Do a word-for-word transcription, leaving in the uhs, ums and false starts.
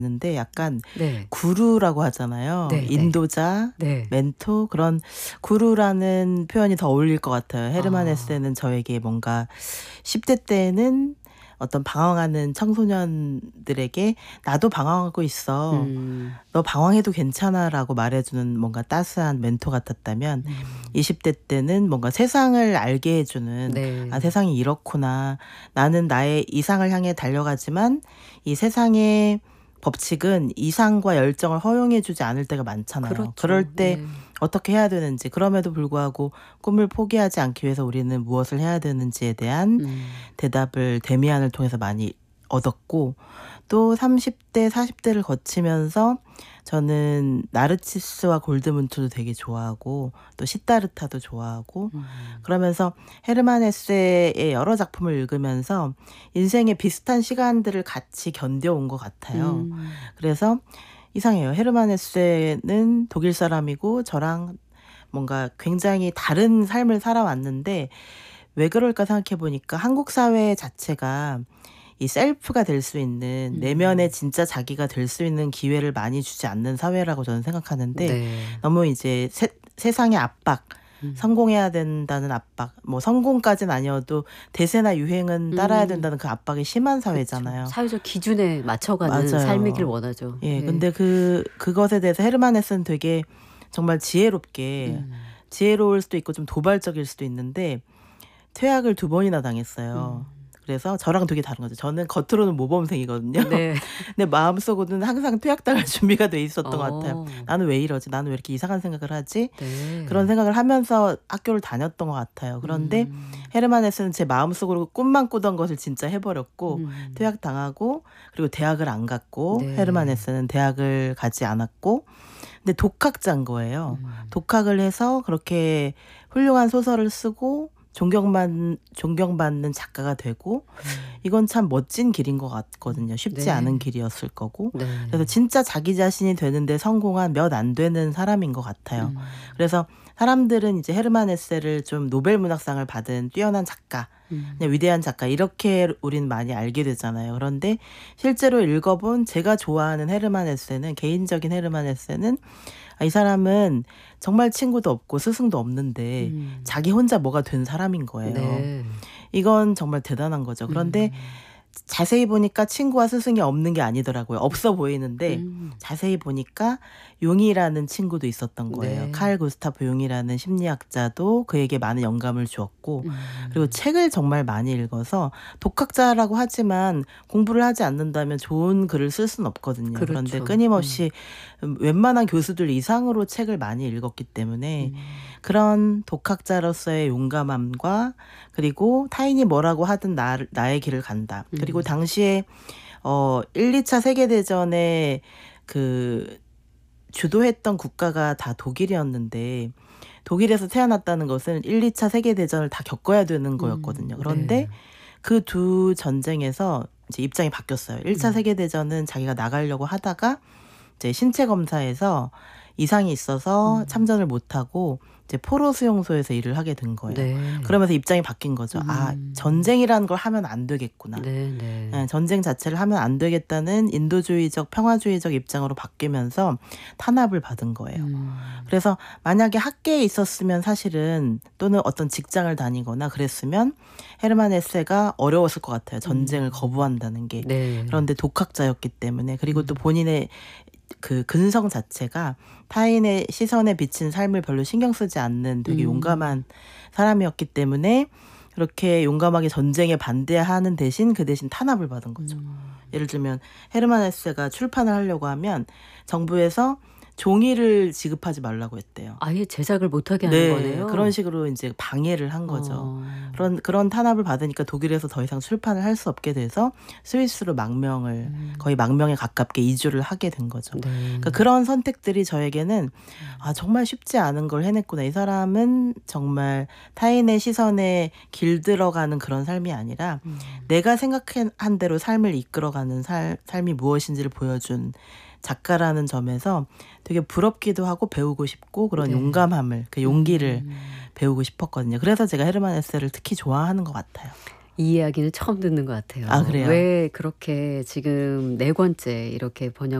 는데 약간 네. 구루라고 하잖아요. 네, 네. 인도자, 네. 멘토 그런 구루라는 표현이 더 어울릴 것 같아요. 헤르만 아. 헤세는 저에게 뭔가 십 대 때는 어떤 방황하는 청소년들에게 "나도 방황하고 있어. 음. 너 방황해도 괜찮아."라고 말해 주는 뭔가 따스한 멘토 같았다면 음. 이십 대 때는 뭔가 세상을 알게 해 주는 네. '아 세상이 이렇구나. 나는 나의 이상을 향해 달려가지만 이 세상의 법칙은 이상과 열정을 허용해 주지 않을 때가 많잖아요. 그럴 그렇죠. 때 네. 어떻게 해야 되는지 그럼에도 불구하고 꿈을 포기하지 않기 위해서 우리는 무엇을 해야 되는지에 대한 음. 대답을 데미안을 통해서 많이 얻었고 또 삼십 대 사십 대를 거치면서 저는 나르치스와 골드문트도 되게 좋아하고 또 시다르타도 좋아하고 음. 그러면서 헤르만 헤세의 여러 작품을 읽으면서 인생의 비슷한 시간들을 같이 견뎌온 것 같아요. 음. 그래서 이상해요. 헤르만 헤세는 독일 사람이고 저랑 뭔가 굉장히 다른 삶을 살아왔는데 왜 그럴까 생각해 보니까 한국 사회 자체가 이 셀프가 될 수 있는 내면의 음. 진짜 자기가 될 수 있는 기회를 많이 주지 않는 사회라고 저는 생각하는데 네. 너무 이제 세 세상의 압박, 음. 성공해야 된다는 압박, 뭐 성공까지는 아니어도 대세나 유행은 따라야 음. 된다는 그 압박이 심한 그쵸. 사회잖아요. 사회적 기준에 맞춰가는 삶이길 맞아요. 원하죠. 예. 예. 근데 그 그것에 대해서 헤르만 헤세는 되게 정말 지혜롭게 음. 지혜로울 수도 있고 좀 도발적일 수도 있는데 퇴학을 두 번이나 당했어요. 음. 그래서 저랑 되게 다른 거죠. 저는 겉으로는 모범생이거든요. 네. 근데 마음속으로는 항상 퇴학당할 준비가 돼 있었던 것 같아요. 어. '나는 왜 이러지? 나는 왜 이렇게 이상한 생각을 하지?' 네. 그런 생각을 하면서 학교를 다녔던 것 같아요. 그런데 음. 헤르만 헤세는 제 마음속으로 꿈만 꾸던 것을 진짜 해 버렸고 음. 퇴학당하고 그리고 대학을 안 갔고 네. 헤르만 헤세는 대학을 가지 않았고 근데 독학자인 거예요. 음. 독학을 해서 그렇게 훌륭한 소설을 쓰고 존경받 존경받는 작가가 되고 음. 이건 참 멋진 길인 것 같거든요. 쉽지 네. 않은 길이었을 거고. 네. 그래서 진짜 자기 자신이 되는데 성공한 몇 안 되는 사람인 것 같아요. 음. 그래서 사람들은 이제 헤르만 헤세를 좀 노벨 문학상을 받은 뛰어난 작가, 음. 그냥 위대한 작가 이렇게 우리는 많이 알게 되잖아요. 그런데 실제로 읽어본 제가 좋아하는 헤르만 헤세는 개인적인 헤르만 헤세는 아 이 사람은 정말 친구도 없고 스승도 없는데 음. 자기 혼자 뭐가 된 사람인 거예요. 네. 이건 정말 대단한 거죠. 그런데 음. 자세히 보니까 친구와 스승이 없는 게 아니더라고요. 없어 보이는데 음. 자세히 보니까 융이라는 친구도 있었던 거예요. 네. 칼 구스타프 융이라는 심리학자도 그에게 많은 영감을 주었고 음. 그리고 책을 정말 많이 읽어서 독학자라고 하지만 공부를 하지 않는다면 좋은 글을 쓸 수는 없거든요. 그렇죠. 그런데 음. 끊임없이 웬만한 교수들 이상으로 책을 많이 읽었기 때문에 음. 그런 독학자로서의 용감함과 그리고 타인이 뭐라고 하든 나 나의 길을 간다. 그리고 음. 당시에 어 일 이 차 세계대전에 그 주도했던 국가가 다 독일이었는데 독일에서 태어났다는 것은 일 이 차 세계대전을 다 겪어야 되는 거였거든요. 음. 그런데 네. 그 두 전쟁에서 이제 입장이 바뀌었어요. 일 차 음. 세계대전은 자기가 나가려고 하다가 이제 신체 검사에서 이상이 있어서 음. 참전을 못 하고 이제 포로 수용소에서 일을 하게 된 거예요. 네. 그러면서 입장이 바뀐 거죠. '아 음. 전쟁이라는 걸 하면 안 되겠구나.' 네네. 예 전쟁 자체를 하면 안 되겠다는 인도주의적 평화주의적 입장으로 바뀌면서 탄압을 받은 거예요. 음. 그래서 만약에 학계에 있었으면 사실은 또는 어떤 직장을 다니거나 그랬으면 헤르만 헤세가 어려웠을 것 같아요. 전쟁을 음. 거부한다는 게. 네. 그런데 독학자였기 때문에 그리고 또 음. 본인의 그 근성 자체가 타인의 시선에 비친 삶을 별로 신경 쓰지 않는 되게 음. 용감한 사람이었기 때문에 그렇게 용감하게 전쟁에 반대하는 대신 그 대신 탄압을 받은 거죠. 음. 예를 들면 헤르만 헤세가 출판을 하려고 하면 정부에서 종이를 지급하지 말라고 했대요. 아예 제작을 못하게 하는 네. 거네요. 그런 식으로 인제 방해를 한 거죠. 어. 그런 그런 탄압을 받으니까 독일에서 더 이상 출판을 할 수 없게 돼서 스위스로 망명을 음. 거의 망명에 가깝게 이주를 하게 된 거죠. 네. 그러니까 그런 선택들이 저에게는 '아 정말 쉽지 않은 걸 해냈구나. 이 사람은 정말 타인의 시선에 길들어가는 그런 삶이 아니라 음. 내가 생각해 한 대로 삶을 이끌어가는 살 삶이 무엇인지를 보여준 작가라는 점에서 되게 부럽기도 하고 배우고 싶고 그런 네. 용감함을 그 용기를 음. 배우고 싶었거든요. 그래서 제가 헤르만 헤세를 특히 좋아하는 것 같아요. 이 이야기는 처음 듣는 것 같아요. 아 그래요? 왜 그렇게 지금 네 권째 이렇게 번역